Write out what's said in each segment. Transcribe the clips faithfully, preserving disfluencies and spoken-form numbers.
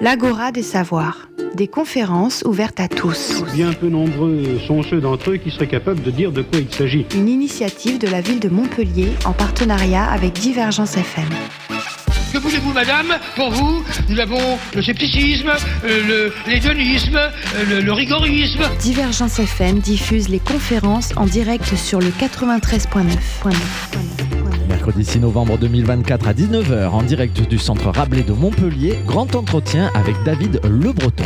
L'Agora des Savoirs, des conférences ouvertes à tous. Bien peu nombreux sont ceux d'entre eux qui seraient capables de dire de quoi il s'agit. Une initiative de la ville de Montpellier en partenariat avec Divergence F M. Que voulez-vous, madame? Pour vous, nous avons le scepticisme, euh, le, l'hédonisme, euh, le, le rigorisme. Divergence F M diffuse les conférences en direct sur le quatre-vingt-treize neuf. Mercredi six novembre deux mille vingt-quatre à dix-neuf heures, en direct du centre Rabelais de Montpellier, grand entretien avec David Le Breton.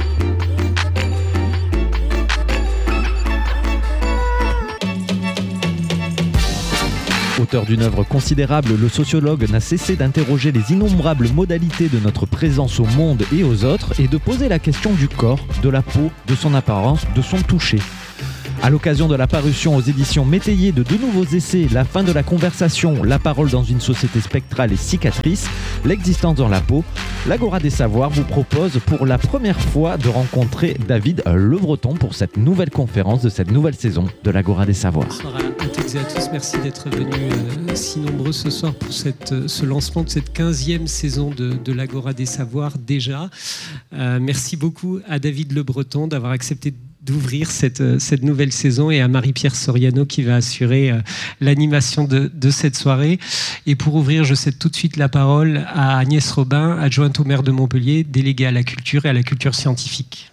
Auteur d'une œuvre considérable, le sociologue n'a cessé d'interroger les innombrables modalités de notre présence au monde et aux autres et de poser la question du corps, de la peau, de son apparence, de son toucher. À l'occasion de la parution aux éditions Métayer de deux nouveaux essais, La fin de la conversation, La parole dans une société spectrale et cicatrice, L'existence dans la peau, l'Agora des Savoirs vous propose pour la première fois de rencontrer David Le Breton pour cette nouvelle conférence de cette nouvelle saison de l'Agora des Savoirs. Bonsoir à toutes et à tous, merci d'être venus euh, si nombreux ce soir pour cette, euh, ce lancement de cette quinzième saison de, de l'Agora des Savoirs déjà. Euh, merci beaucoup à David Le Breton d'avoir accepté d'ouvrir cette, cette nouvelle saison et à Marie-Pierre Soriano qui va assurer euh, l'animation de, de cette soirée. Et pour ouvrir, je cède tout de suite la parole à Agnès Robin, adjointe au maire de Montpellier, déléguée à la culture et à la culture scientifique.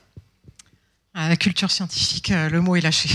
À la culture scientifique, euh, le mot est lâché.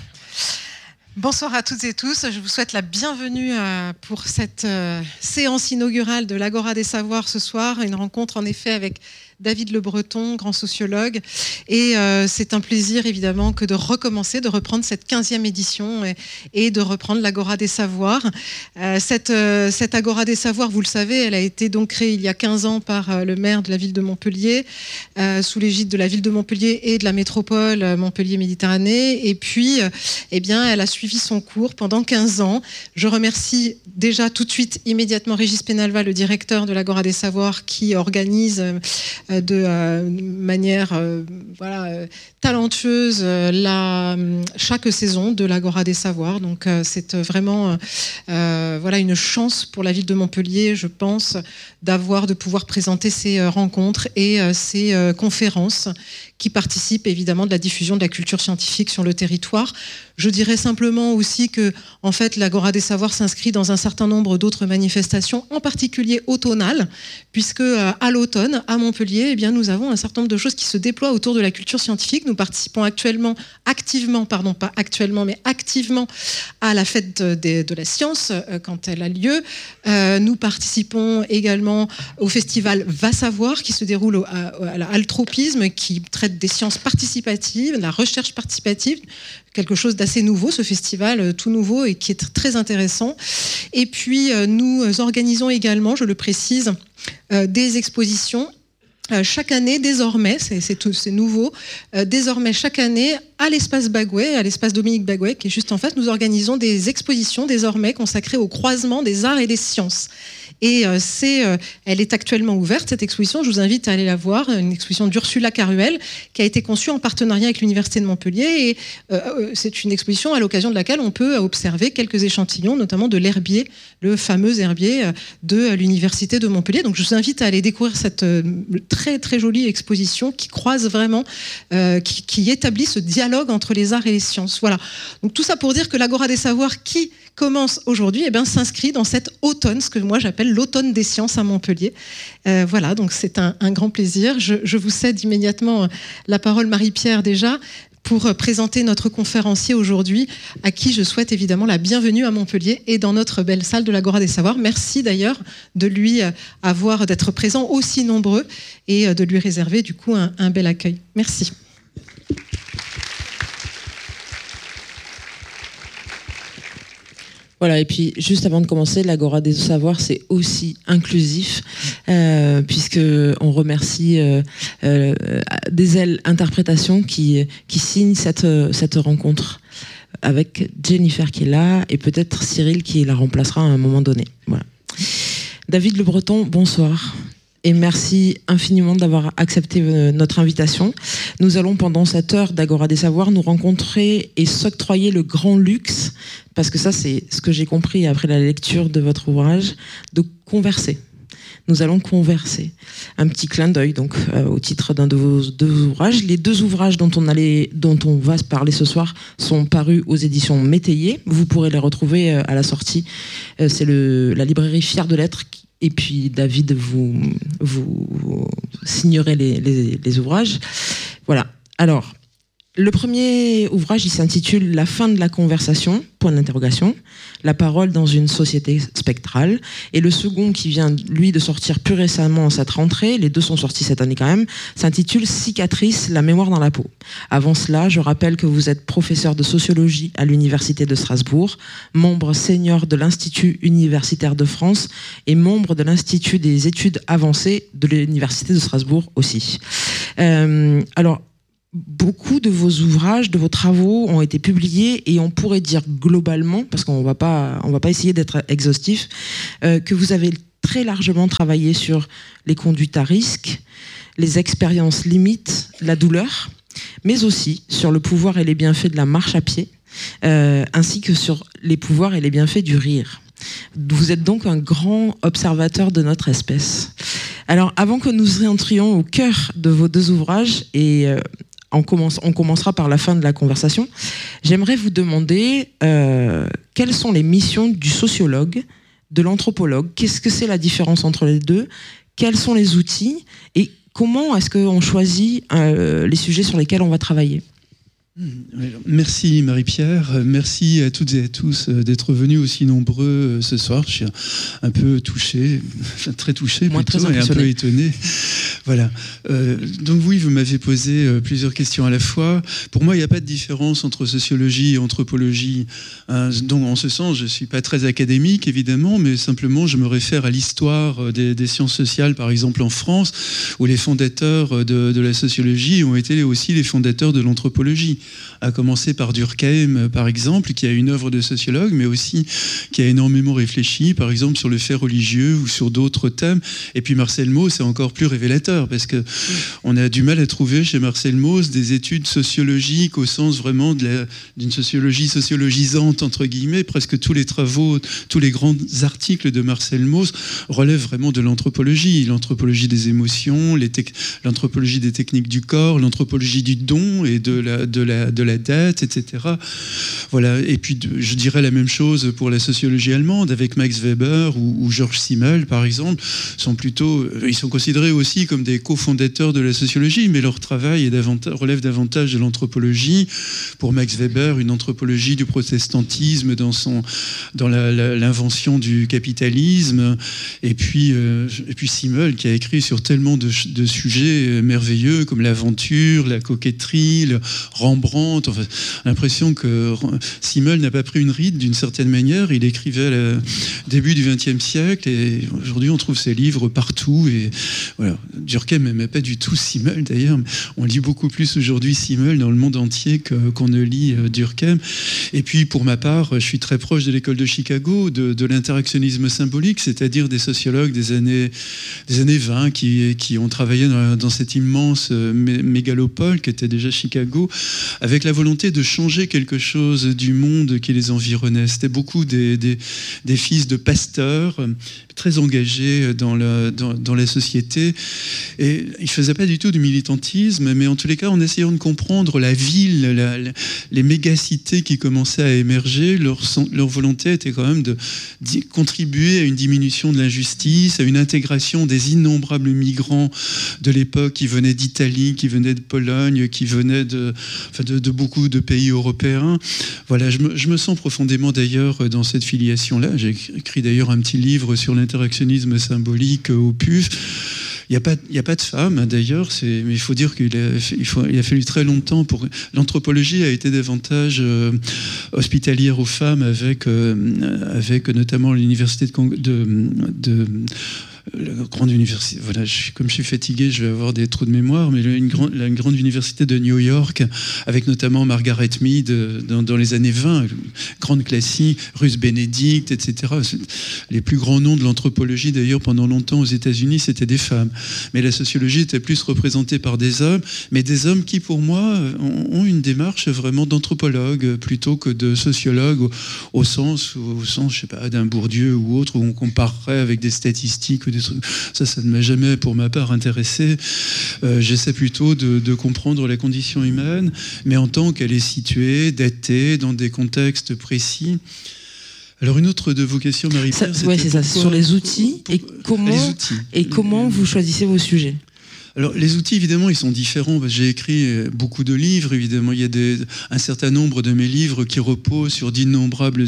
Bonsoir à toutes et tous, je vous souhaite la bienvenue euh, pour cette euh, séance inaugurale de l'Agora des Savoirs ce soir, une rencontre en effet avec David Le Breton, grand sociologue, et euh, c'est un plaisir évidemment que de recommencer, de reprendre cette quinzième édition et, et de reprendre l'Agora des Savoirs. Euh, cette, euh, cette Agora des Savoirs, vous le savez, elle a été donc créée il y a quinze ans par euh, le maire de la ville de Montpellier, euh, sous l'égide de la ville de Montpellier et de la métropole euh, Montpellier-Méditerranée, et puis euh, eh bien, elle a suivi son cours pendant quinze ans. Je remercie déjà tout de suite, immédiatement, Régis Penalva, le directeur de l'Agora des Savoirs, qui organise euh, de euh, manière euh, voilà, euh, talentueuse euh, la, chaque saison de l'Agora des Savoirs. Donc euh, c'est vraiment euh, voilà, une chance pour la ville de Montpellier, je pense, d'avoir, de pouvoir présenter ces euh, rencontres et euh, ces euh, conférences qui participent évidemment de la diffusion de la culture scientifique sur le territoire. Je dirais simplement aussi que en fait, l'Agora des Savoirs s'inscrit dans un certain nombre d'autres manifestations, en particulier automnales, puisque euh, à l'automne, à Montpellier, eh bien, nous avons un certain nombre de choses qui se déploient autour de la culture scientifique. Nous participons actuellement, activement, pardon, pas actuellement, mais activement à la fête de, de, de la science euh, quand elle a lieu. Euh, nous participons également au festival Va Savoir qui se déroule au, à, à l'altropisme, qui traite des sciences participatives, de la recherche participative, quelque chose d'assez nouveau, ce festival euh, tout nouveau et qui est très intéressant. Et puis euh, nous organisons également, je le précise, euh, des expositions Euh, chaque année, désormais, c'est, c'est, tout, c'est nouveau, euh, désormais chaque année, à l'espace Baguet, à l'espace Dominique Baguet, qui est juste en face, nous organisons des expositions désormais consacrées au croisement des arts et des sciences. Et euh, c'est, euh, elle est actuellement ouverte, cette exposition, je vous invite à aller la voir, une exposition d'Ursula Caruel, qui a été conçue en partenariat avec l'Université de Montpellier, et euh, c'est une exposition à l'occasion de laquelle on peut observer quelques échantillons, notamment de l'herbier, le fameux herbier de l'Université de Montpellier. Donc je vous invite à aller découvrir cette euh, très très jolie exposition qui croise vraiment, euh, qui, qui établit ce dialogue entre les arts et les sciences. Voilà. Donc tout ça pour dire que l'Agora des Savoirs qui commence aujourd'hui, eh bien, s'inscrit dans cet automne, ce que moi j'appelle l'automne des sciences à Montpellier. Euh, voilà, donc c'est un, un grand plaisir. Je, je vous cède immédiatement la parole, Marie-Pierre, déjà, pour présenter notre conférencier aujourd'hui, à qui je souhaite évidemment la bienvenue à Montpellier et dans notre belle salle de l'Agora des Savoirs. Merci d'ailleurs de lui avoir, d'être présent aussi nombreux et de lui réserver du coup un, un bel accueil. Merci. Voilà, et puis juste avant de commencer, l'Agora des Savoirs, c'est aussi inclusif, euh, puisqu'on remercie euh, euh, des ailes interprétations qui, qui signent cette, cette rencontre avec Jennifer qui est là, et peut-être Cyril qui la remplacera à un moment donné. Voilà. David Le Breton, bonsoir. Et merci infiniment d'avoir accepté notre invitation. Nous allons, pendant cette heure d'Agora des Savoirs, nous rencontrer et s'octroyer le grand luxe, parce que ça, c'est ce que j'ai compris après la lecture de votre ouvrage, de converser. nous allons converser. Un petit clin d'œil donc euh, au titre d'un de vos deux ouvrages. Les deux ouvrages dont on, allait, dont on va se parler ce soir sont parus aux éditions Métayer. Vous pourrez les retrouver euh, à la sortie. Euh, c'est le, la librairie Fière de Lettres. Et puis David, vous, vous, vous signerez les, les, les ouvrages. Voilà. Alors, le premier ouvrage, il s'intitule « La fin de la conversation », point d'interrogation, la parole dans une société spectrale. Et le second, qui vient, lui, de sortir plus récemment en cette rentrée, les deux sont sortis cette année quand même, s'intitule « Cicatrice, la mémoire dans la peau ». Avant cela, je rappelle que vous êtes professeur de sociologie à l'Université de Strasbourg, membre senior de l'Institut universitaire de France et membre de l'Institut des études avancées de l'Université de Strasbourg aussi. Euh, alors, beaucoup de vos ouvrages, de vos travaux ont été publiés et on pourrait dire globalement, parce qu'on va pas, on va pas essayer d'être exhaustif, euh, que vous avez très largement travaillé sur les conduites à risque, les expériences limites, la douleur, mais aussi sur le pouvoir et les bienfaits de la marche à pied, euh, ainsi que sur les pouvoirs et les bienfaits du rire. Vous êtes donc un grand observateur de notre espèce. Alors, avant que nous entrions au cœur de vos deux ouvrages et euh, On, commence, on commencera par la fin de la conversation. J'aimerais vous demander euh, quelles sont les missions du sociologue, de l'anthropologue. Qu'est-ce que c'est la différence entre les deux? Quels sont les outils? Et comment est-ce qu'on choisit euh, les sujets sur lesquels on va travailler? Merci Marie-Pierre, merci à toutes et à tous d'être venus aussi nombreux ce soir. Je suis un peu touché, très touché Moi, plutôt, très et un peu étonné. Voilà. Euh, donc oui, vous m'avez posé plusieurs questions à la fois. Pour moi, il n'y a pas de différence entre sociologie et anthropologie. Hein, donc en ce sens, je ne suis pas très académique évidemment, mais simplement je me réfère à l'histoire des, des sciences sociales, par exemple en France, où les fondateurs de, de la sociologie ont été aussi les fondateurs de l'anthropologie. À commencer par Durkheim, par exemple, qui a une œuvre de sociologue, mais aussi qui a énormément réfléchi, par exemple, sur le fait religieux ou sur d'autres thèmes. Et puis Marcel Mauss, c'est encore plus révélateur, parce que on a du mal à trouver chez Marcel Mauss des études sociologiques au sens vraiment de la, d'une sociologie sociologisante, entre guillemets. Presque tous les travaux, tous les grands articles de Marcel Mauss relèvent vraiment de l'anthropologie. L'anthropologie des émotions, les tec- l'anthropologie des techniques du corps, l'anthropologie du don et de la, de la de la dette, et cetera. Voilà. Et puis, je dirais la même chose pour la sociologie allemande, avec Max Weber ou, ou Georges Simmel, par exemple, sont plutôt, ils sont considérés aussi comme des cofondateurs de la sociologie, mais leur travail est davantage, relève davantage de l'anthropologie. Pour Max Weber, une anthropologie du protestantisme dans, son, dans la, la, l'invention du capitalisme. Et puis, euh, et puis Simmel, qui a écrit sur tellement de, de sujets merveilleux, comme l'aventure, la coquetterie, le Rembrandt. Enfin, l'impression que Simmel n'a pas pris une ride d'une certaine manière. Il écrivait au début du vingtième siècle et aujourd'hui on trouve ses livres partout. Et voilà. Durkheim n'aimait pas du tout Simmel d'ailleurs. On lit beaucoup plus aujourd'hui Simmel dans le monde entier que, qu'on ne lit Durkheim. Et puis pour ma part, je suis très proche de l'école de Chicago, de, de l'interactionnisme symbolique, c'est-à-dire des sociologues des années, des années vingt qui, qui ont travaillé dans, dans cette immense mégalopole qui était déjà Chicago, avec la volonté de changer quelque chose du monde qui les environnait. C'était beaucoup des, des, des fils de pasteurs, très engagés dans la, dans, dans la société. Et ils ne faisaient pas du tout du militantisme, mais en tous les cas, en essayant de comprendre la ville, la, la, les mégacités qui commençaient à émerger, leur, leur volonté était quand même de, de contribuer à une diminution de l'injustice, à une intégration des innombrables migrants de l'époque qui venaient d'Italie, qui venaient de Pologne, qui venaient de, enfin de, de beaucoup de pays européens. Voilà, je me, je me sens profondément d'ailleurs dans cette filiation-là. J'ai écrit d'ailleurs un petit livre sur l'interactionnisme symbolique au P U F. Il n'y a pas, il y a pas de femmes d'ailleurs, c'est, mais il faut dire qu'il a, il faut, il a fallu très longtemps pour. L'anthropologie a été davantage euh, hospitalière aux femmes avec, euh, avec notamment l'université de, de, de la grande université, voilà, je, comme je suis fatigué, je vais avoir des trous de mémoire, mais une grande, la une grande université de New York, avec notamment Margaret Mead dans, dans les années vingt, grande classique, Ruth Benedict, et cetera. Les plus grands noms de l'anthropologie, d'ailleurs, pendant longtemps aux États-Unis, c'était des femmes. Mais la sociologie était plus représentée par des hommes, mais des hommes qui, pour moi, ont une démarche vraiment d'anthropologue plutôt que de sociologue, au, au sens, au sens, je sais pas, d'un Bourdieu ou autre, où on comparerait avec des statistiques ou des trucs. Ça, ça ne m'a jamais, pour ma part, intéressé. Euh, j'essaie plutôt de, de comprendre la condition humaine, mais en tant qu'elle est située, datée, dans des contextes précis. Alors une autre de vos questions, Marie-Pierre, ça, ouais, c'est ça, sur les outils et comment, les outils. Et comment vous choisissez vos sujets. Alors les outils, évidemment, ils sont différents. J'ai écrit beaucoup de livres, évidemment. Il y a des, un certain nombre de mes livres qui reposent sur d'innombrables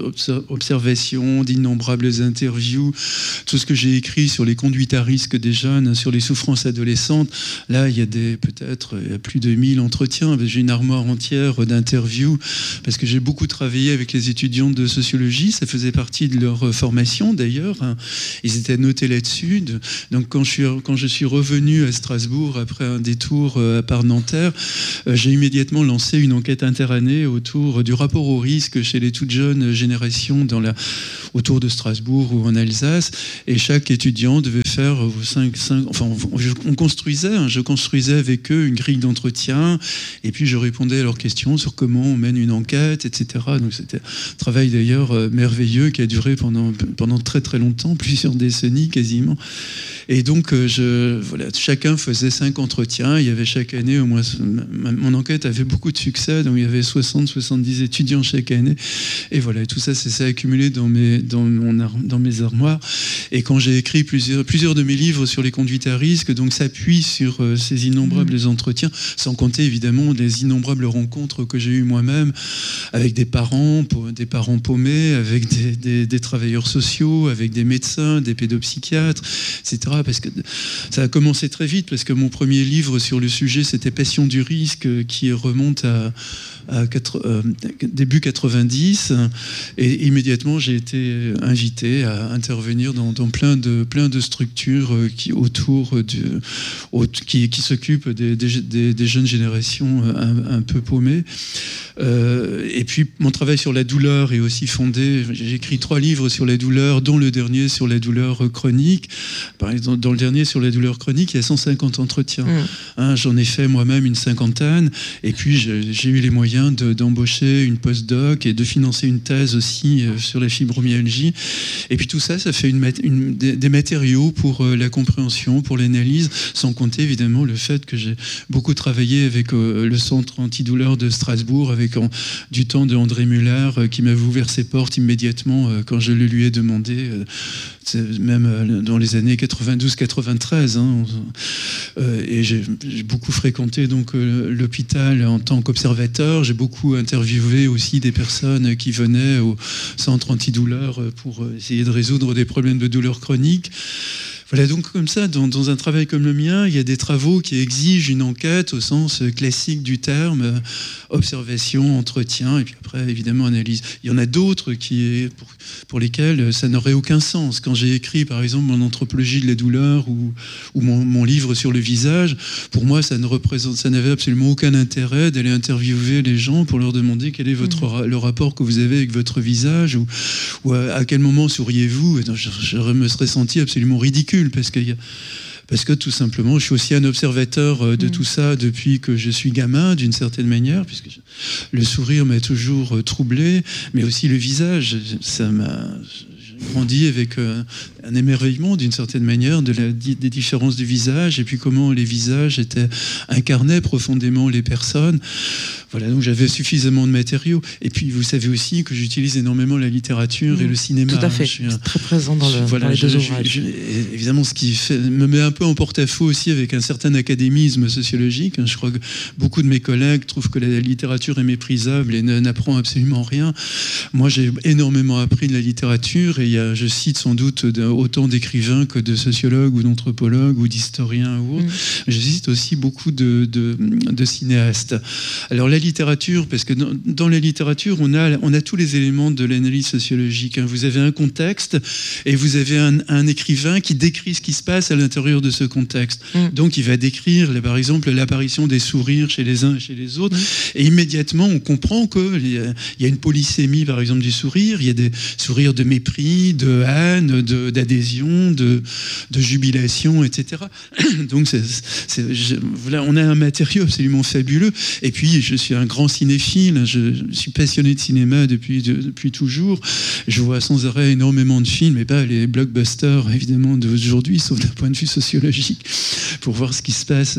observations, d'innombrables interviews. Tout ce que j'ai écrit sur les conduites à risque des jeunes, sur les souffrances adolescentes. Là, il y a des, peut-être il y a plus de mille entretiens. J'ai une armoire entière d'interviews parce que j'ai beaucoup travaillé avec les étudiants de sociologie. Ça faisait partie de leur formation, d'ailleurs. Ils étaient notés là-dessus. Donc quand je suis, quand je suis revenu à Strasbourg après un détour par Nanterre, j'ai immédiatement lancé une enquête interannée autour du rapport au risque chez les toutes jeunes générations dans la, autour de Strasbourg ou en Alsace, et chaque étudiant devait faire cinq, cinq, enfin on construisait, hein, je construisais avec eux une grille d'entretien, et puis je répondais à leurs questions sur comment on mène une enquête, et cetera. Donc c'était un travail d'ailleurs merveilleux qui a duré pendant, pendant très très longtemps, plusieurs décennies quasiment. Et donc, je, voilà, chacun faisait cinq entretiens. Il y avait chaque année, au moins, mon enquête avait beaucoup de succès. Donc, il y avait soixante à soixante-dix étudiants chaque année. Et voilà, et tout ça, ça s'est accumulé dans mes, dans, mon, dans mes armoires. Et quand j'ai écrit plusieurs, plusieurs de mes livres sur les conduites à risque, donc s'appuie sur ces innombrables mmh. entretiens, sans compter évidemment les innombrables rencontres que j'ai eues moi-même avec des parents, des parents paumés, avec des, des, des travailleurs sociaux, avec des médecins, des pédopsychiatres, et cetera. Parce que ça a commencé très vite, parce que mon premier livre sur le sujet, c'était Passion du risque, qui remonte à, à quatre, euh, début quatre-vingt-dix, et immédiatement j'ai été invité à intervenir dans, dans plein, de, plein de structures qui, autour du, au, qui, qui s'occupent des, des, des jeunes générations un, un peu paumées. Euh, et puis mon travail sur la douleur est aussi fondé, j'ai écrit trois livres sur la douleur, dont le dernier sur la douleur chronique. Par exemple, dans le dernier sur la douleur chronique, il y a cent cinquante entretiens. Mmh. Hein, j'en ai fait moi-même une cinquantaine, et puis j'ai, j'ai eu les moyens de, d'embaucher une postdoc et de financer une thèse aussi euh, sur la fibromyalgie. Et puis tout ça, ça fait une, une, des, des matériaux pour euh, la compréhension, pour l'analyse, sans compter évidemment le fait que j'ai beaucoup travaillé avec euh, le centre antidouleur de Strasbourg, avec en, du temps de André Muller, euh, qui m'avait ouvert ses portes immédiatement euh, quand je le lui ai demandé, euh, même euh, dans les années quatre-vingt-douze quatre-vingt-treize. Hein, euh, et j'ai, j'ai beaucoup fréquenté donc, euh, l'hôpital en tant qu'observateur. J'ai beaucoup interviewé aussi des personnes qui venaient au centre antidouleur pour essayer de résoudre des problèmes de douleur chronique. Voilà, donc comme ça, dans, dans un travail comme le mien, il y a des travaux qui exigent une enquête au sens classique du terme, euh, observation, entretien, et puis après, évidemment, analyse. Il y en a d'autres qui, pour, pour lesquels ça n'aurait aucun sens. Quand j'ai écrit, par exemple, mon anthropologie de la douleur ou, ou mon, mon livre sur le visage, pour moi, ça ne représente, ça n'avait absolument aucun intérêt d'aller interviewer les gens pour leur demander quel est votre, mmh. le rapport que vous avez avec votre visage, ou, ou à, à quel moment souriez-vous. Et donc, je, je me serais senti absolument ridicule. Parce que, parce que tout simplement, je suis aussi un observateur de mmh. tout ça depuis que je suis gamin, d'une certaine manière, puisque je, le sourire m'a toujours troublé, mais aussi le visage, ça m'a... grandi avec euh, un émerveillement d'une certaine manière de la, des différences du visage, et puis comment les visages étaient, incarnaient profondément les personnes. Voilà, donc j'avais suffisamment de matériaux. Et puis vous savez aussi que j'utilise énormément la littérature mmh, et le cinéma. Tout à fait, suis, c'est très présent dans, le, voilà, dans les je, deux je, ouvrages. Je, évidemment, ce qui fait, me met un peu en porte-à-faux aussi avec un certain académisme sociologique. Je crois que beaucoup de mes collègues trouvent que la littérature est méprisable et n'apprend absolument rien. Moi, j'ai énormément appris de la littérature, et il y a, je cite sans doute autant d'écrivains que de sociologues ou d'anthropologues ou d'historiens ou autres. Mmh. Je cite aussi beaucoup de, de, de cinéastes. Alors la littérature, parce que dans, dans la littérature, on a, on a tous les éléments de l'analyse sociologique. Vous avez un contexte et vous avez un, un écrivain qui décrit ce qui se passe à l'intérieur de ce contexte. Mmh. Donc il va décrire, par exemple, l'apparition des sourires chez les uns et chez les autres. Mmh. Et immédiatement, on comprend qu'il y a une polysémie, par exemple, du sourire. Il y a des sourires de mépris, d'euphorie, de haine, de, d'adhésion, de, de jubilation, et cetera. Donc, c'est, c'est, je, voilà, on a un matériau absolument fabuleux. Et puis, je suis un grand cinéphile. Je, je suis passionné de cinéma depuis, de, depuis toujours. Je vois sans arrêt énormément de films, et pas les blockbusters, évidemment, d'aujourd'hui, sauf d'un point de vue sociologique, pour voir ce qui se passe.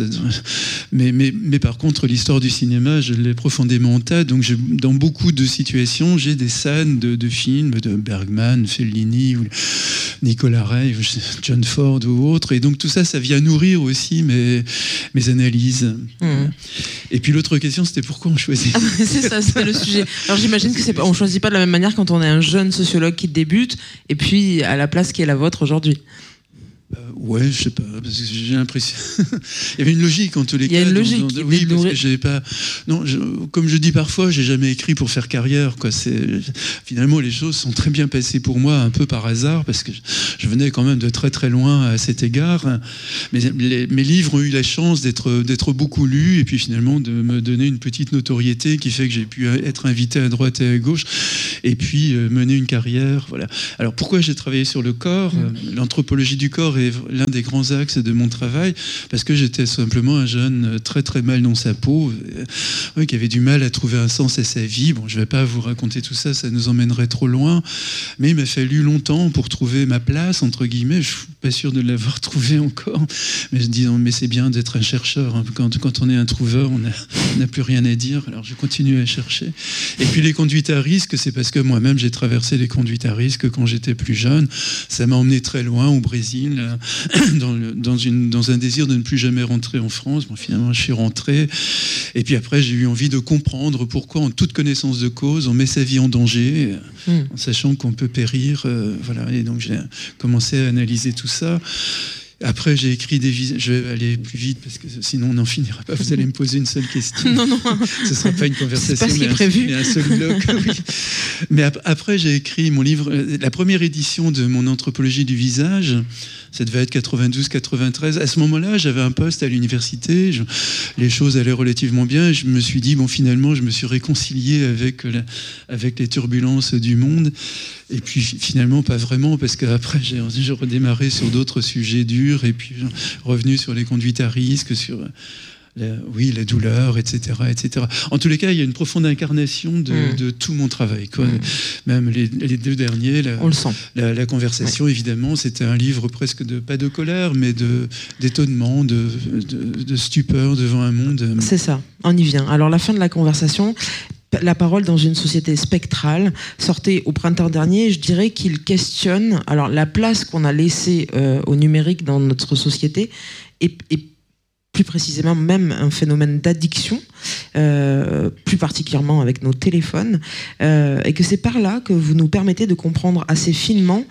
Mais, mais, mais par contre, l'histoire du cinéma, je l'ai profondément en tête. Donc, je, dans beaucoup de situations, j'ai des scènes de, de films de Bergman, Fellini, ou Nicolas Ray, John Ford ou autres. Et donc, tout ça, ça vient nourrir aussi mes, mes analyses. Mmh. Et puis, l'autre question, c'était pourquoi on choisit. Ah, c'est ça, c'était le sujet. Alors, j'imagine que c'est pas, on choisit pas de la même manière quand on est un jeune sociologue qui débute, et puis à la place qui est la vôtre aujourd'hui. Euh, ouais, je sais pas, parce que j'ai l'impression. Il y avait une logique en tous les cas. Il y a une logique. Dans, dans, oui, parce que j'ai pas. Non, je, comme je dis parfois, j'ai jamais écrit pour faire carrière. Quoi. C'est finalement les choses sont très bien passées pour moi, un peu par hasard, parce que je, je venais quand même de très très loin à cet égard. Mais les, mes livres ont eu la chance d'être d'être beaucoup lus, et puis finalement de me donner une petite notoriété qui fait que j'ai pu être invité à droite et à gauche, et puis euh, mener une carrière. Voilà. Alors pourquoi j'ai travaillé sur le corps ? mmh. L'anthropologie du corps est l'un des grands axes de mon travail, parce que j'étais simplement un jeune très très mal dans sa peau, euh, qui avait du mal à trouver un sens à sa vie. Bon, je ne vais pas vous raconter tout ça, ça nous emmènerait trop loin, mais il m'a fallu longtemps pour trouver ma place, entre guillemets. Je ne suis pas sûr de l'avoir trouvée encore, mais je dis, mais c'est bien d'être un chercheur, hein. Quand, quand on est un trouveur, on n'a plus rien à dire, alors je continue à chercher. Et puis les conduites à risque, c'est parce que moi-même j'ai traversé les conduites à risque quand j'étais plus jeune. Ça m'a emmené très loin, au Brésil, Dans, le, dans, une, dans un désir de ne plus jamais rentrer en France. Bon, finalement, je suis rentré. Et puis après, j'ai eu envie de comprendre pourquoi, en toute connaissance de cause, on met sa vie en danger, mmh. en sachant qu'on peut périr. Euh, voilà. Et donc, j'ai commencé à analyser tout ça. Après, j'ai écrit des vis... Je vais aller plus vite parce que sinon on n'en finira pas. Vous allez me poser une seule question. Non, non. Ce ne sera pas une conversation, c'est pas ce qui est mais, prévu. Un, mais un seul bloc. Oui. Mais ap- après, j'ai écrit mon livre, la première édition de mon anthropologie du visage. Ça devait être quatre-vingt-douze quatre-vingt-treize. À ce moment-là, j'avais un poste à l'université. Je... Les choses allaient relativement bien. Et je me suis dit, bon, finalement, je me suis réconcilié avec, la... avec les turbulences du monde. Et puis, finalement, pas vraiment, parce qu'après, j'ai, j'ai redémarré sur d'autres sujets durs. Et puis, revenu sur les conduites à risque, sur... La, oui, la douleur, et cetera, et cetera. En tous les cas, il y a une profonde incarnation de, mmh. de tout mon travail. Quoi. Mmh. Même les, les deux derniers, la, on le sent. La, la conversation, ouais. Évidemment, c'était un livre presque de, pas de colère, mais de, d'étonnement, de, de, de stupeur devant un monde. C'est ça, on y vient. Alors, la fin de la conversation... La parole dans une société spectrale, sortait au printemps dernier, je dirais qu'il questionne alors, la place qu'on a laissée euh, au numérique dans notre société et, et plus précisément même un phénomène d'addiction, euh, plus particulièrement avec nos téléphones, euh, et que c'est par là que vous nous permettez de comprendre assez finement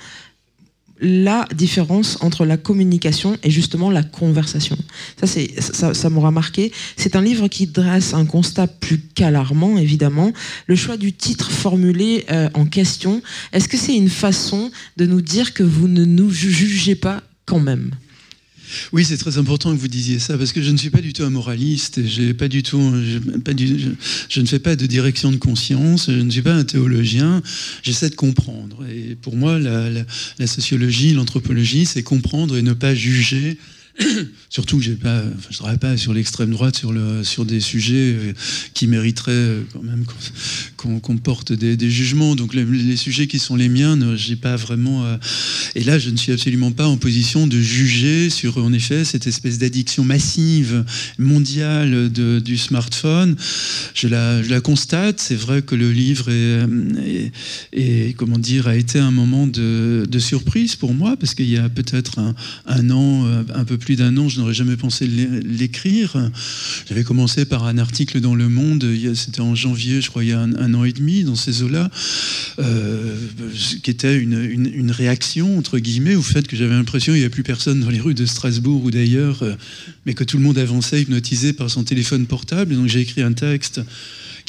la différence entre la communication et justement la conversation. Ça, c'est, ça, ça m'aura marqué. C'est un livre qui dresse un constat plus qu'alarmant, évidemment. Le choix du titre formulé euh, en question, est-ce que c'est une façon de nous dire que vous ne nous jugez pas quand même ? Oui, c'est très important que vous disiez ça, parce que je ne suis pas du tout un moraliste, j'ai pas du tout, je, pas du, je, je ne fais pas de direction de conscience, je ne suis pas un théologien, j'essaie de comprendre. Et pour moi, la, la, la sociologie, l'anthropologie, c'est comprendre et ne pas juger. Surtout que j'ai pas, enfin, je ne travaille pas sur l'extrême droite, sur, le, sur des sujets qui mériteraient quand même qu'on, qu'on porte des, des jugements. Donc les, les sujets qui sont les miens, j'ai pas vraiment. Euh, et là, je ne suis absolument pas en position de juger sur, en effet, cette espèce d'addiction massive mondiale de, du smartphone. Je la, je la constate. C'est vrai que le livre est, est, est, comment dire, a été un moment de, de surprise pour moi, parce qu'il y a peut-être un, un an, un peu plus d'un an, je n'aurais jamais pensé l'écrire. J'avais commencé par un article dans Le Monde, c'était en janvier, je crois, il y a un, un an et demi, dans ces eaux-là, euh, qui était une, une, une réaction, entre guillemets, au fait que j'avais l'impression qu'il n'y a plus personne dans les rues de Strasbourg ou d'ailleurs, mais que tout le monde avançait hypnotisé par son téléphone portable. Et donc j'ai écrit un texte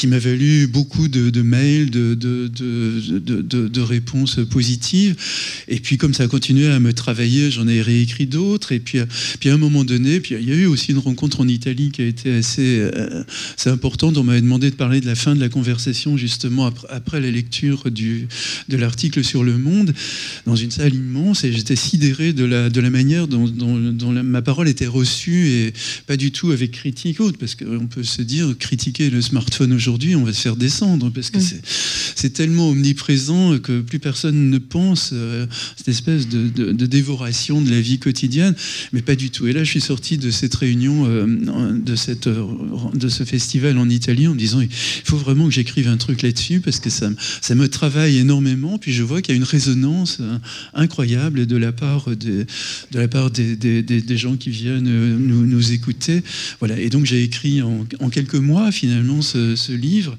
qui m'a valu beaucoup de, de mails, de, de, de, de, de, de réponses positives. Et puis comme ça a continué à me travailler, j'en ai réécrit d'autres. Et puis, puis à un moment donné, puis il y a eu aussi une rencontre en Italie qui a été assez, euh, assez importante. On m'avait demandé de parler de la fin de la conversation justement après, après la lecture du, de l'article sur Le Monde, dans une salle immense, et j'étais sidéré de la, de la manière dont, dont, dont la, ma parole était reçue, et pas du tout avec critique haute, parce qu'on peut se dire, critiquer le smartphone aujourd'hui, on va se faire descendre, parce que mmh. c'est, c'est tellement omniprésent que plus personne ne pense à cette espèce de, de, de dévoration de la vie quotidienne, mais pas du tout. Et là, je suis sorti de cette réunion, euh, de, cette, de ce festival en Italie, en me disant, il faut vraiment que j'écrive un truc là-dessus, parce que ça, ça me travaille énormément, puis je vois qu'il y a une résonance incroyable de la part des, de la part des, des, des, des gens qui viennent nous, nous écouter. Voilà. Et donc j'ai écrit en, en quelques mois finalement ce, ce livre.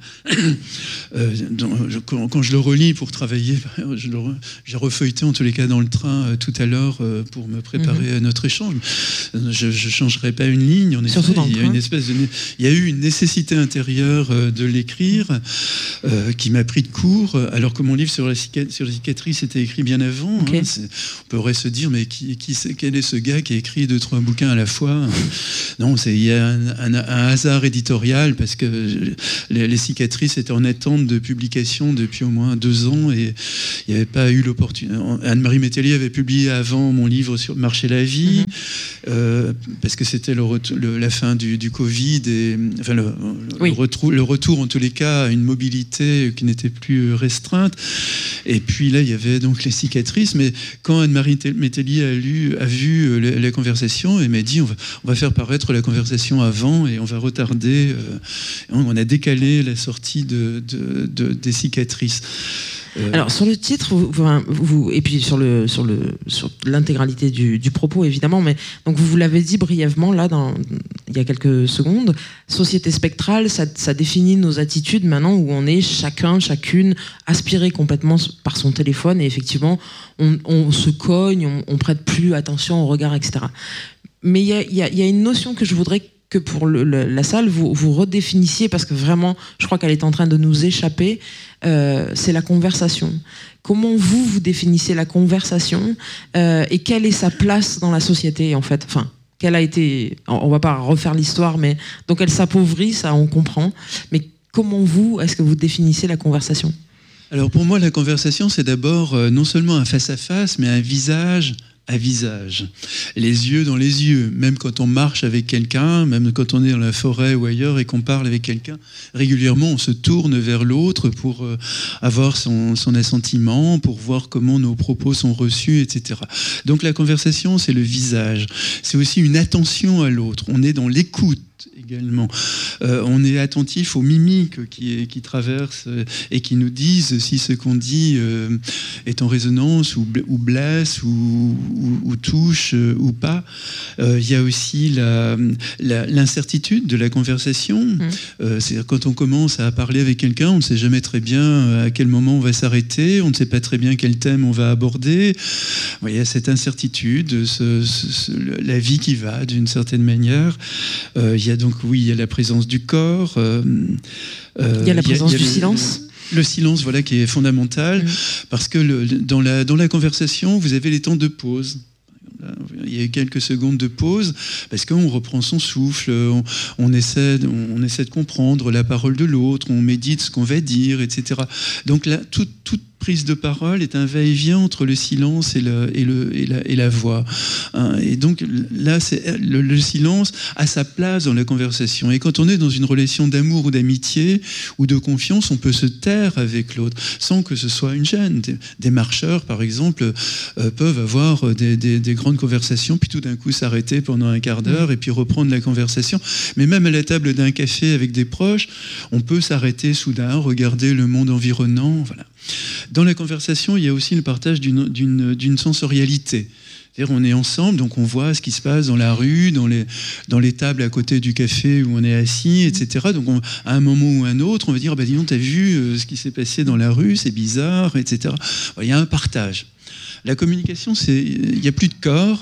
Euh, dont, je, quand, quand je le relis pour travailler, je le, j'ai refeuilleté en tous les cas dans le train euh, tout à l'heure euh, pour me préparer mm-hmm. à notre échange. Je ne changerai pas une ligne. En effet, il y a une espèce de, il y a eu une nécessité intérieure euh, de l'écrire euh, qui m'a pris de court, alors que mon livre sur la, cicat- sur la cicatrice était écrit bien avant. Okay. Hein, on pourrait se dire, mais qui, qui c'est, quel est ce gars qui a écrit deux, trois bouquins à la fois? Non, c'est, il y a un, un, un hasard éditorial, parce que les, les cicatrices étaient en attente de publication depuis au moins deux ans, et il n'y avait pas eu l'opportunité. Anne-Marie Métellier avait publié avant mon livre sur Marcher la vie, mm-hmm. euh, parce que c'était le retour, le, la fin du, du Covid, et enfin le, oui. le, retour, le retour en tous les cas à une mobilité qui n'était plus restreinte. Et puis là, il y avait donc les cicatrices. Mais quand Anne-Marie Métellier a, lu, a vu la, la conversation, elle m'a dit, on va, on va faire paraître la conversation avant, et on va retarder, euh, on a décalé la sortie de, de, de, des cicatrices. Euh... Alors sur le titre, vous, vous, vous, et puis sur, le, sur, le, sur l'intégralité du, du propos évidemment, mais donc vous, vous l'avez dit brièvement là, dans, il y a quelques secondes, société spectrale, ça, ça définit nos attitudes maintenant où on est chacun, chacune aspiré complètement par son téléphone, et effectivement on, on se cogne, on, on prête plus attention au regard, et cetera. Mais il y a, y, a, y a une notion que je voudrais que pour le, le, la salle, vous, vous redéfinissiez, parce que vraiment, je crois qu'elle est en train de nous échapper, euh, c'est la conversation. Comment vous, vous définissez la conversation euh, et quelle est sa place dans la société, en fait? Enfin, quelle a été... On va pas refaire l'histoire, mais... Donc elle s'appauvrit, ça on comprend. Mais comment vous, est-ce que vous définissez la conversation? Alors pour moi, la conversation, c'est d'abord euh, non seulement un face-à-face, mais un visage à visage, les yeux dans les yeux. Même quand on marche avec quelqu'un, même quand on est dans la forêt ou ailleurs et qu'on parle avec quelqu'un, régulièrement on se tourne vers l'autre pour euh, avoir son, son assentiment, pour voir comment nos propos sont reçus, et cetera. Donc la conversation, c'est le visage. C'est aussi une attention à l'autre. On est dans l'écoute également. Euh, on est attentif aux mimiques qui, qui traversent et qui nous disent si ce qu'on dit euh, est en résonance ou, ou blesse ou, ou, ou touche euh, ou pas. Il euh, y a aussi la, la, l'incertitude de la conversation. Mmh. Euh, c'est quand on commence à parler avec quelqu'un, on ne sait jamais très bien à quel moment on va s'arrêter, on ne sait pas très bien quel thème on va aborder. Il y a cette incertitude, ce, ce, ce, la vie qui va d'une certaine manière. Euh, il y a donc, oui, il y a la présence du corps. Euh, euh, il y a la présence il y a, il y a du le, silence. Le silence, voilà, qui est fondamental, mmh. parce que le, dans, la, dans la conversation, vous avez les temps de pause. Il y a eu quelques secondes de pause parce qu'on reprend son souffle, on, on, essaie, on, on essaie de comprendre la parole de l'autre, on médite ce qu'on va dire, et cetera. Donc là, toute, toute prise de parole est un va-et-vient entre le silence et, le, et, le, et, la, et la voix. Hein, et donc là, c'est, le, le silence a sa place dans la conversation. Et quand on est dans une relation d'amour ou d'amitié ou de confiance, on peut se taire avec l'autre sans que ce soit une gêne. Des, des marcheurs, par exemple, euh, peuvent avoir des, des, des grandes conversations, puis tout d'un coup s'arrêter pendant un quart d'heure et puis reprendre la conversation. Mais même à la table d'un café avec des proches, on peut s'arrêter soudain, regarder le monde environnant. Voilà. Dans la conversation, il y a aussi le partage d'une, d'une, d'une sensorialité. C'est-à-dire on est ensemble, donc on voit ce qui se passe dans la rue, dans les, dans les tables à côté du café où on est assis, et cetera. Donc on, à un moment ou un autre, on va dire, bah, dis donc, t'as vu euh, ce qui s'est passé dans la rue, c'est bizarre, et cetera. Il y a un partage. La communication, c'est, il n'y a plus de corps,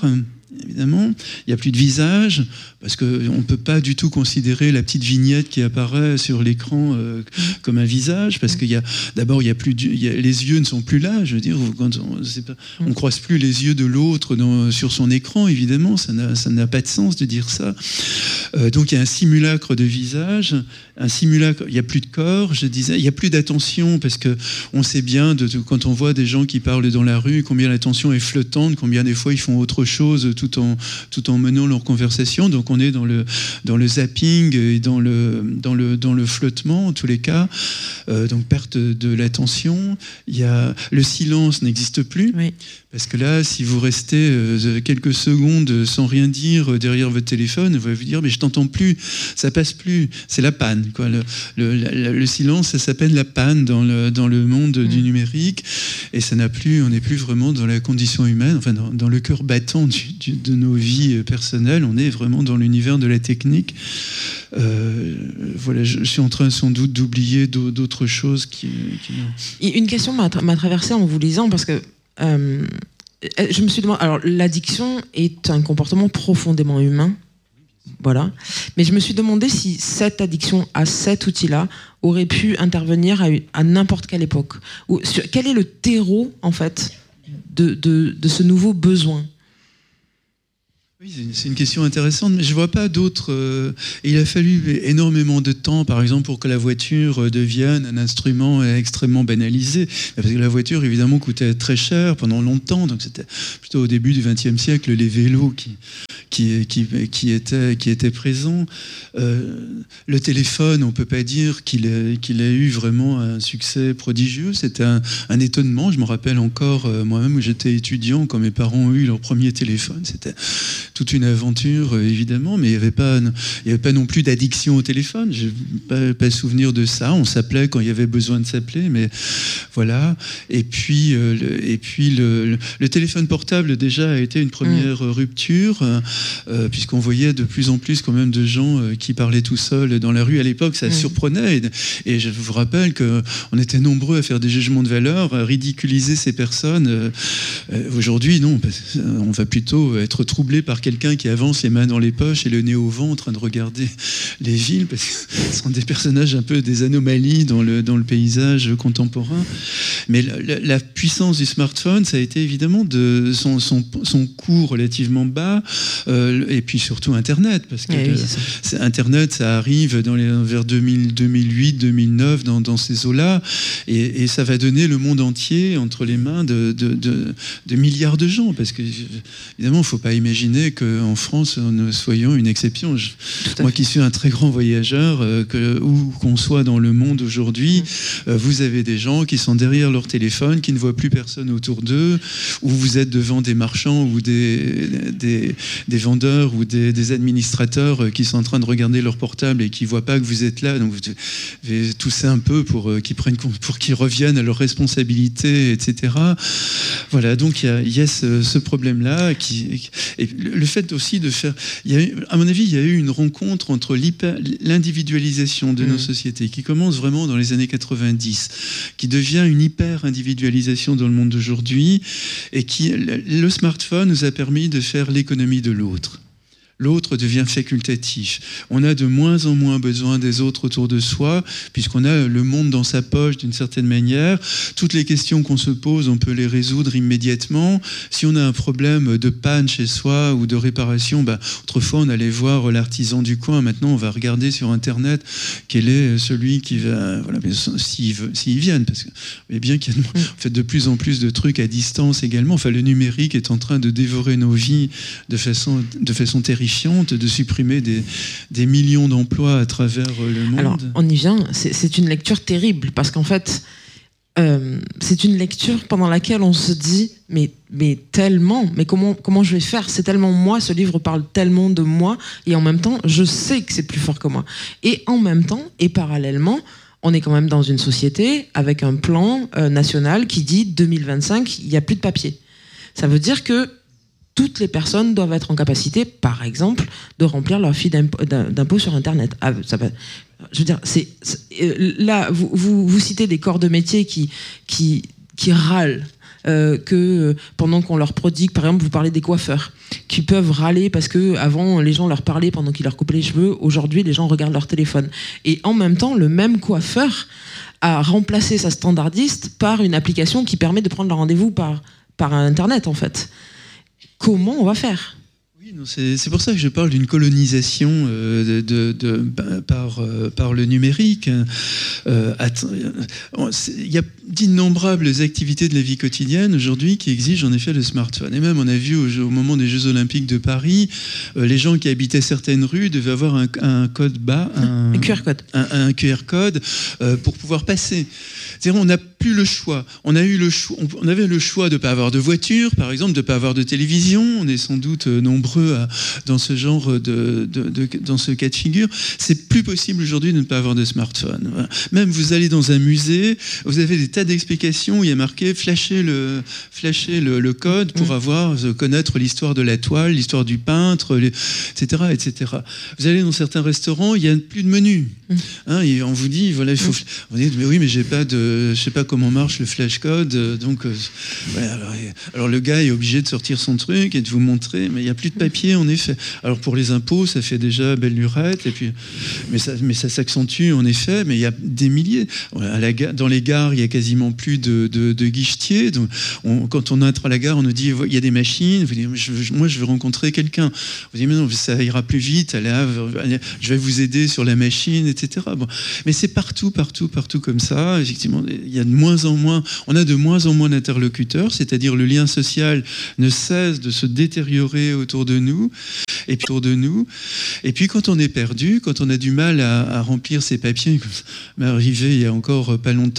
évidemment. Il n'y a plus de visage, parce qu'on ne peut pas du tout considérer la petite vignette qui apparaît sur l'écran euh, comme un visage, parce qu'il y a, d'abord, il y a plus, il y a, les yeux ne sont plus là, je veux dire, quand on c'est pas, on croise plus les yeux de l'autre dans, sur son écran, évidemment, ça n'a, ça n'a pas de sens de dire ça. Euh, donc il y a un simulacre de visage, un simulacre, il n'y a plus de corps, je disais, il n'y a plus d'attention, parce qu'on sait bien, de, de, quand on voit des gens qui parlent dans la rue, combien l'attention est flottante, combien des fois ils font autre chose tout en, tout en menant leur conversation. Donc on est dans le, dans le zapping et dans le, dans, le, dans le flottement, en tous les cas. Euh, donc perte de l'attention. Il y a, le silence n'existe plus. Oui. Parce que là, si vous restez euh, quelques secondes sans rien dire derrière votre téléphone, vous allez vous dire, mais je t'entends plus, ça passe plus. C'est la panne, quoi. Le, le, le, le silence, ça s'appelle la panne dans le, dans le monde mmh. du numérique. Et ça n'a plus, on n'est plus vraiment dans la condition humaine, enfin dans, dans le cœur battant du, du, de nos vies personnelles. On est vraiment dans l'univers de la technique. Euh, voilà, je, je suis en train sans doute d'oublier d'autres choses qui, qui... Une question m'a, m'a traversée en vous lisant, parce que Euh, je me suis demandé, alors l'addiction est un comportement profondément humain, voilà, mais je me suis demandé si cette addiction à cet outil-là aurait pu intervenir à, à n'importe quelle époque, ou sur, quel est le terreau en fait de, de, de ce nouveau besoin. Oui, c'est une question intéressante, mais je ne vois pas d'autres... Euh, il a fallu énormément de temps, par exemple, pour que la voiture devienne un instrument extrêmement banalisé. Parce que la voiture, évidemment, coûtait très cher pendant longtemps. Donc c'était plutôt au début du vingtième siècle, les vélos qui, qui, qui, qui, étaient, qui étaient présents. Euh, le téléphone, on ne peut pas dire qu'il ait, qu'il ait eu vraiment un succès prodigieux. C'était un, un étonnement. Je me rappelle encore, euh, moi-même, où j'étais étudiant, quand mes parents ont eu leur premier téléphone. C'était toute une aventure, évidemment, mais il n'y avait pas, il y avait pas non plus d'addiction au téléphone. Je n'ai pas, pas souvenir de ça. On s'appelait quand il y avait besoin de s'appeler, mais voilà. Et puis, euh, le, et puis le, le, le téléphone portable, déjà, a été une première mmh. rupture, euh, puisqu'on voyait de plus en plus quand même de gens euh, qui parlaient tout seuls dans la rue. À l'époque, ça mmh. surprenait. Et, et je vous rappelle qu'on était nombreux à faire des jugements de valeur, à ridiculiser ces personnes. Euh, aujourd'hui, non. On va plutôt être troublé par quelqu'un qui avance les mains dans les poches et le nez au vent en train de regarder les villes, parce que ce sont des personnages un peu des anomalies dans le, dans le paysage contemporain. Mais la, la puissance du smartphone, ça a été évidemment de son, son, son coût relativement bas, euh, et puis surtout Internet, parce que oui, le, Internet, ça arrive dans les, vers deux mille, deux mille huit, deux mille neuf, dans, dans ces eaux-là, et, et ça va donner le monde entier entre les mains de, de, de, de milliards de gens, parce que évidemment, il ne faut pas imaginer qu'en France, nous soyons une exception. Je, moi qui suis un très grand voyageur, euh, que, où qu'on soit dans le monde aujourd'hui, mmh. euh, vous avez des gens qui sont derrière leur téléphone, qui ne voient plus personne autour d'eux, ou vous êtes devant des marchands ou des, des, des vendeurs ou des, des administrateurs qui sont en train de regarder leur portable et qui ne voient pas que vous êtes là. Donc vous devez tousser un peu pour, euh, qu'ils, prennent, pour qu'ils reviennent à leurs responsabilités, et cetera. Voilà, donc il y a, y a ce, ce problème-là. Qui, et le fait aussi de faire... Il y a eu, à mon avis, il y a eu une rencontre entre l'individualisation de mmh. nos sociétés, qui commence vraiment dans les années quatre-vingt-dix, qui devient une hyper-individualisation dans le monde d'aujourd'hui, et qui, le smartphone nous a permis de faire l'économie de l'autre. L'autre devient facultatif. On a de moins en moins besoin des autres autour de soi, puisqu'on a le monde dans sa poche d'une certaine manière. Toutes les questions qu'on se pose, on peut les résoudre immédiatement. Si on a un problème de panne chez soi ou de réparation, bah, autrefois on allait voir l'artisan du coin. Maintenant, on va regarder sur Internet quel est celui qui va... Voilà, s'ils s'ils viennent, parce que vous voyez bien qu'il y a de, en fait, de plus en plus de trucs à distance également. Enfin, le numérique est en train de dévorer nos vies de façon, de façon terrifiante, de supprimer des, des millions d'emplois à travers le monde. Alors, on y vient, c'est, c'est une lecture terrible, parce qu'en fait, euh, c'est une lecture pendant laquelle on se dit, mais, mais tellement, mais comment, comment je vais faire ? C'est tellement moi, ce livre parle tellement de moi, et en même temps, je sais que c'est plus fort que moi. Et en même temps, et parallèlement, on est quand même dans une société avec un plan euh, national qui dit deux mille vingt-cinq, il n'y a plus de papier. Ça veut dire que toutes les personnes doivent être en capacité, par exemple, de remplir leur fiche d'impôt, d'impôt sur Internet. Ah, ça va, je veux dire, c'est, c'est là, vous, vous, vous citez des corps de métier qui, qui, qui râlent euh, que pendant qu'on leur prodigue, par exemple, vous parlez des coiffeurs, qui peuvent râler parce que avant les gens leur parlaient pendant qu'ils leur coupaient les cheveux, aujourd'hui les gens regardent leur téléphone. Et en même temps, le même coiffeur a remplacé sa standardiste par une application qui permet de prendre le rendez-vous par, par Internet, en fait. Comment on va faire ? Non, c'est, c'est pour ça que je parle d'une colonisation euh, de, de, de, par, euh, par le numérique. Euh, il y a d'innombrables activités de la vie quotidienne aujourd'hui qui exigent en effet le smartphone. Et même on a vu au, au moment des Jeux Olympiques de Paris, euh, les gens qui habitaient certaines rues devaient avoir un, un code bas, un, un Q R code, un, un Q R code euh, pour pouvoir passer. C'est-à-dire, on n'a plus le choix. On a eu le choix. On avait le choix de ne pas avoir de voiture, par exemple, de ne pas avoir de télévision. On est sans doute nombreux à, dans ce genre de, de, de, dans ce cas de figure. C'est plus possible aujourd'hui de ne pas avoir de smartphone. Voilà. Même vous allez dans un musée, vous avez des tas d'explications où il y a marqué flasher le, flasher le, le code pour mmh. avoir connaître l'histoire de la toile, l'histoire du peintre, les, et cetera, et cetera. Vous allez dans certains restaurants, il y a plus de menu. Mmh. Hein, et on vous dit voilà, il faut. Mmh. Vous dites mais oui, mais j'ai pas de je sais pas comment marche le flash code, donc euh, ouais, alors, alors le gars est obligé de sortir son truc et de vous montrer, mais il n'y a plus de papier en effet. Alors pour les impôts, ça fait déjà belle lurette, et puis, mais ça, mais ça s'accentue en effet, mais il y a des milliers. À la, dans les gares, il y a quasiment plus de, de, de guichetiers. Donc on, quand on entre à la gare, on nous dit il y a des machines, vous dites, je, moi je veux rencontrer quelqu'un. Vous dites mais non, ça ira plus vite, allez, allez, je vais vous aider sur la machine, et cetera. Bon. Mais c'est partout, partout, partout comme ça, effectivement. Il y a de moins en moins, on a de moins en moins d'interlocuteurs, c'est-à-dire le lien social ne cesse de se détériorer autour de nous, et puis autour de nous. Et puis quand on est perdu, quand on a du mal à, à remplir ses papiers, comme ça m'est arrivé il y a encore pas longtemps.